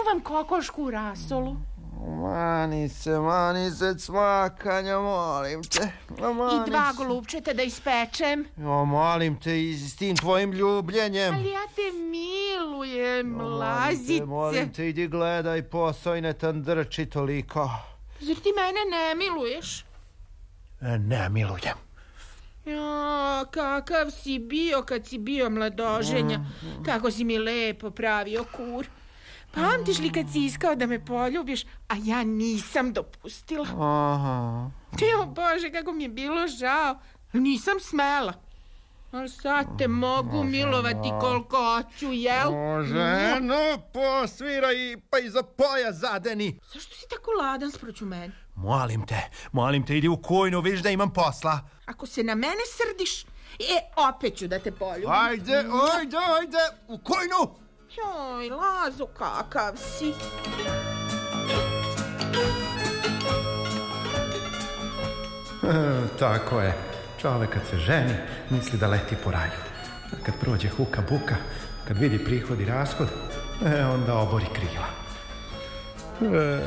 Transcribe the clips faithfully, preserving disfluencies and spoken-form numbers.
vam kokošku u rasolu. Mani se, mani se cvakanja, molim te. I dva golubčeta da ispečem. O, molim te, i s tim tvojim ljubljenjem. Ali ja te milujem, lazice. Molim te, idi gledaj posao i ne tandrči toliko. Zar ti mene ne miluješ? E, ne milujem. Ja, kakav si bio kad si bio mladoženja. Kako si mi lepo pravio kur. Pamtiš li kad si iskao da me poljubiš, a ja nisam dopustila? Aha. Jo, Bože, kako mi je bilo žao. Nisam smela. Ali sad te mogu milovati koliko hoću, jel? Može, no, posviraj pa i za pojas zadeni. Zašto si tako ladan sproću mene? Molim te, molim te, idi u kujnu, vidiš da imam posla. Ako se na mene srdiš, e, opet ću da te poljubim. Ajde, ajde, ajde, u kujnu! Joj, Lazo, kakav si. Tako je. Čovek kad se ženi, misli da leti po raju. A kad prođe huka buka, kad vidi prihod i rashod, e, onda obori krila. E...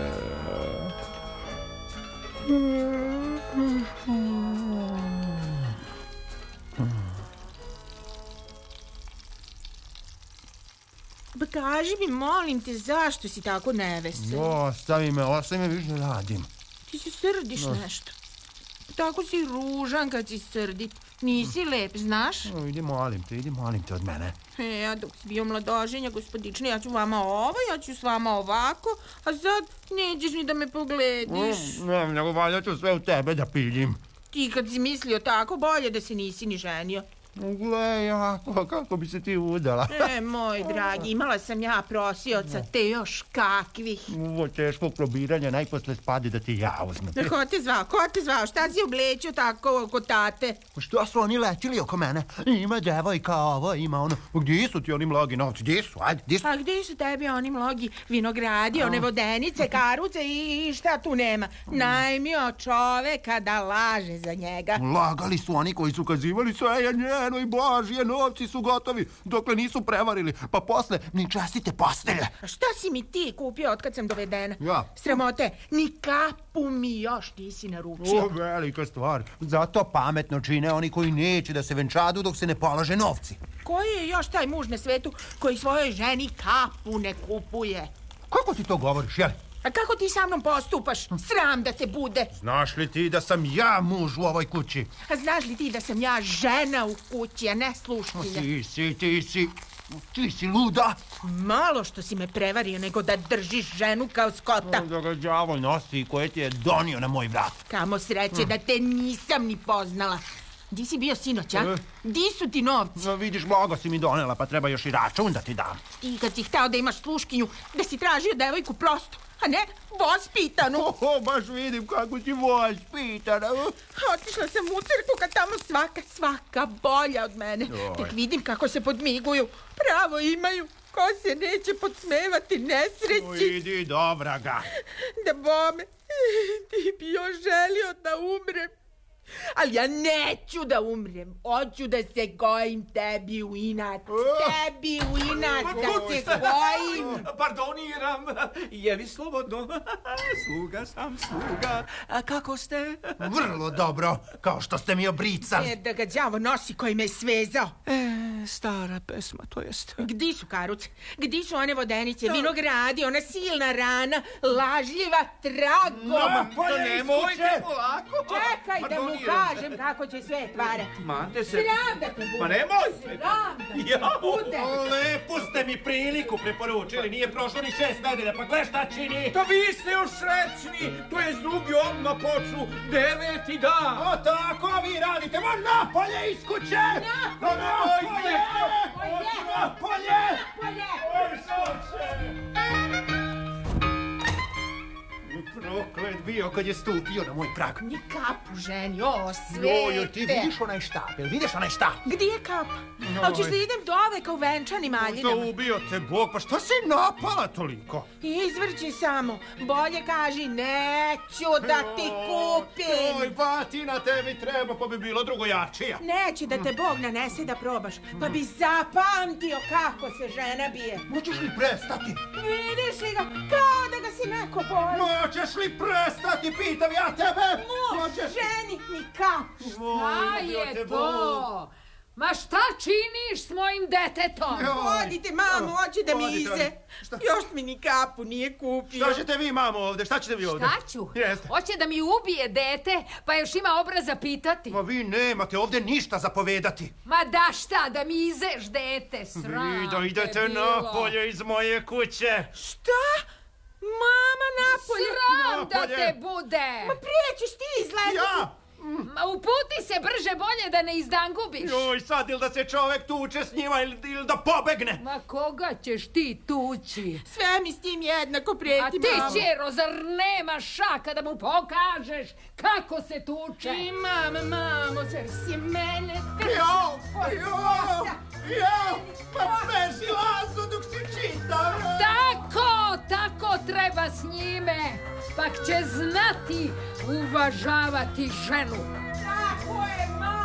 Pa kaži mi, molim te, zašto si tako nevesel? Ostavi me, ostavi me, više radim. Ti se srdiš no. nešto. Tako si ružan kad si srdit. Nisi lep, znaš? No, idi molim te, idi molim te od mene. E, a dok si bio mladoženja, gospodične, ja ću vama ovo, ja ću s vama ovako, a sad nećeš ni da me poglediš. Mm, ne, nego valja ću sve u tebe da piljim. Ti kad si mislio tako, bolje da se nisi ni ženio. Gle, jako, kako bi se ti udala. E, moj dragi, imala sam ja prosioca, te još kakvih. Ovo teško probiranje, najposle spadi da ti ja uzmem. Ko te zvao, ko te zvao, šta si oblećio tako oko tate? Što su oni letili oko mene? Ima devojka ovo, ima ono. Gdje su ti oni mlogi novci, gdje su, ajde, gdje su? A gdje su tebi oni mlogi vinogradi, one vodenice, karuce i šta tu nema? Najmio čoveka da laže za njega. Lagali su oni koji su kazivali sve je njeno i Božije, novci su gotovi, dokle nisu prevarili, pa posle ni čestite postelje. A šta si mi ti kupio otkad sam dovedena? Ja. Sramote, ni kapu mi još nisi naručio. O, velika stvar. Zato pametno čine oni koji neće da se venčadu dok se ne polože novci. Koji je još taj muž na svetu koji svojoj ženi kapu ne kupuje? Kako ti to govoriš, jel? A kako ti sa mnom postupaš? Sram da te bude. Znaš li ti da sam ja muž u ovoj kući? A znaš li ti da sam ja žena u kući, a ne sluškinja? Ti si, ti si, ti si luda. Malo što si me prevario nego da držiš ženu kao skota. Da ga đavol nosi koje ti je donio na moj vrat. Kamo sreće da te nisam ni poznala. Di si bio sinoć, a? Di su ti novci? No, vidiš, mnogo si mi donela, pa treba još i račun da ti dam. Ti kad si hteo da imaš sluškinju, da si tražio devojku prostu, a ne vospitanu. O, baš vidim kako si vospitana. Otišla sam u crkvu kad tamo svaka, svaka bolja od mene. Oj. Tek vidim kako se podmiguju. Pravo imaju. Ko se neće podsmevati nesreći? O, idi, dobra ga. Da bome, ti bi još želio da umrem. Ali ja neću da umrem. Hoću da se gojim tebi u inat. Tebi u inat da se gojim. Pardoniram, je li slobodno? Sluga sam, sluga. A kako ste? Vrlo dobro, kao što ste mi obricali. E, da ga đavo nosi koji me je svezao. E, stara pesma, to jest. Gdi su karuce? Gdi su one vodenice, vinogradi, ona silna rana, lažljiva tragom? No, To nemojte polako. Čekaj da mu kažem kako će sve tvarati. Mante se. Sram da te bude. Ma nemoj. Sram da te Ja. bude. Lepo ste mi priliku preporučili. Nije prošlo ni šest nedelja, pa gle šta čini. To vi ste još srećni. To je drugi odmah počnu. Deveti dan. O, tako vi radite, ma napolje iz kuće! Napolje! Napolje! Proklet bio kad je stupio na moj prag. Ni kapu, ženi, o, svete. Joj, ti vidiš onaj štap, jel vidiš onaj štap? Gdje je kapa? A hoćeš da idem dole kao venčani maljinama? To ubio te Bog, pa šta si napala toliko? Izvrći samo, bolje kaži, neću da ti kupim. Oj, batina tebi treba, pa bi bilo drugojačija. Neće da te Bog nanese da probaš, pa bi zapamtio kako se žena bije. Moćeš li prestati? Vidiš li ga, kao da ga si neko boji. Moćeš li prestati, pitam ja tebe? Moć, ženi, ni kapu. Šta je to? Ma šta činiš s mojim detetom? Odite, mamo, hoće da mi ize. Još mi ni kapu nije kupio. Šta ćete vi, mamo, ovde? Šta ćete vi ovde? Šta ću? Hoće da mi ubije dete, pa još ima obraza pitati. Ma vi nemate ovde ništa zapovedati. Ma da šta, da mi izeš dete, sram vi da idete napolje iz moje kuće. Šta? Mama, napolje? Sram da te bude. Ma prije ćeš ti izletiti. Ja? Ma uputi se brže, bolje da ne izdangubiš. Joj, sad ili da se čovek tuče s njima ili, ili da pobegne. Ma koga ćeš ti tući? Sve mi s tim jednako prijeti, mamo. A ti, ćero, zar nema šaka da mu pokažeš kako se tuče? I mama, mamo, zar si mene... Jo, jo, jo, pa beži Lazo dok si čitav. Tako, tako treba s njime. Pak će znati uvažavati ženu. Tako je, mamo.